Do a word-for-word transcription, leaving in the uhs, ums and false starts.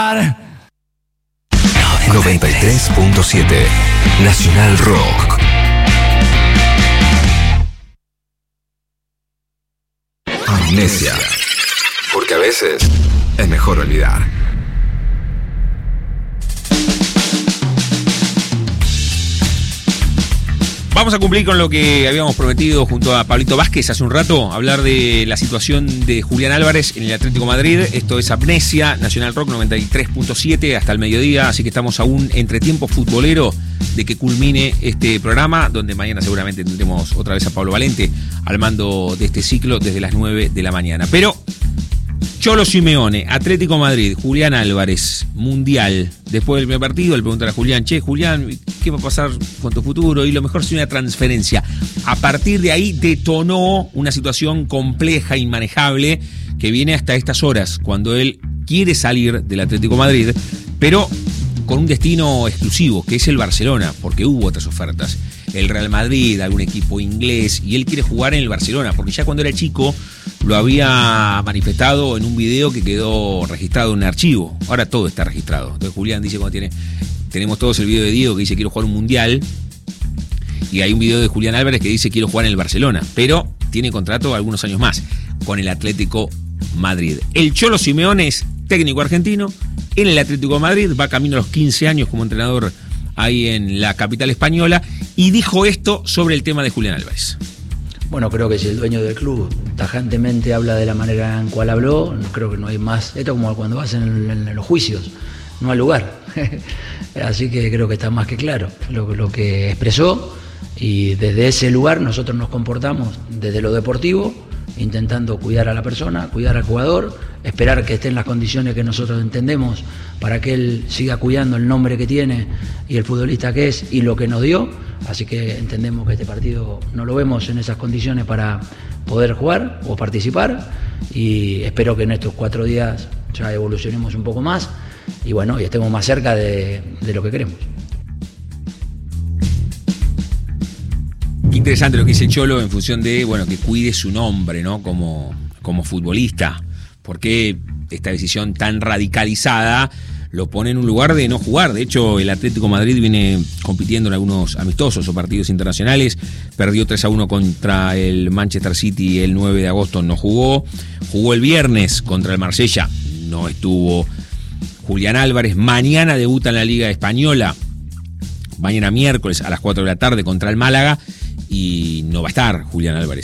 olvidar. noventa y tres punto siete Nacional Rock. Amnesia. Porque a veces es mejor olvidar. Vamos a cumplir con lo que habíamos prometido junto a Pablito Vázquez hace un rato, hablar de la situación de Julián Álvarez en el Atlético de Madrid. Esto es Amnesia, Nacional Rock noventa y tres punto siete hasta el mediodía, así que estamos aún entre tiempo futbolero de que culmine este programa, donde mañana seguramente tendremos otra vez a Pablo Valente al mando de este ciclo desde las nueve de la mañana. Pero Cholo Simeone, Atlético de Madrid, Julián Álvarez, Mundial. Después del primer partido, le preguntan a Julián, che, Julián, ¿qué va a pasar con tu futuro? Y lo mejor es una transferencia. A partir de ahí detonó una situación compleja, inmanejable, que viene hasta estas horas, cuando él quiere salir del Atlético de Madrid, pero con un destino exclusivo, que es el Barcelona, porque hubo otras ofertas. El Real Madrid, algún equipo inglés, y él quiere jugar en el Barcelona, porque ya cuando era chico lo había manifestado en un video que quedó registrado en un archivo. Ahora todo está registrado. Entonces Julián dice cuando tiene, tenemos todos el video de Diego que dice quiero jugar un mundial, y hay un video de Julián Álvarez que dice quiero jugar en el Barcelona, pero tiene contrato algunos años más con el Atlético Madrid. El Cholo Simeone es técnico argentino en el Atlético de Madrid, va camino a los quince años como entrenador ahí en la capital española, y dijo esto sobre el tema de Julián Álvarez. Bueno, creo que si el dueño del club tajantemente habla de la manera en cual habló, creo que no hay más. Esto es como cuando vas en, en, en los juicios, no hay lugar. Así que creo que está más que claro lo, lo que expresó, y desde ese lugar nosotros nos comportamos desde lo deportivo, intentando cuidar a la persona, cuidar al jugador, esperar que esté en las condiciones que nosotros entendemos para que él siga cuidando el nombre que tiene y el futbolista que es y lo que nos dio. Así que entendemos que este partido no lo vemos en esas condiciones para poder jugar o participar, y espero que en estos cuatro días ya evolucionemos un poco más y bueno, y estemos más cerca de, de lo que queremos. Qué interesante lo que dice Cholo en función de, bueno, que cuide su nombre, ¿no? Como, como futbolista. ¿Por qué esta decisión tan radicalizada lo pone en un lugar de no jugar? De hecho, el Atlético de Madrid viene compitiendo en algunos amistosos o partidos internacionales. Perdió tres a uno contra el Manchester City el nueve de agosto, no jugó. Jugó el viernes contra el Marsella, no estuvo Julián Álvarez. Mañana debuta en la Liga Española, mañana miércoles a las cuatro de la tarde contra el Málaga, y no va a estar Julián Álvarez.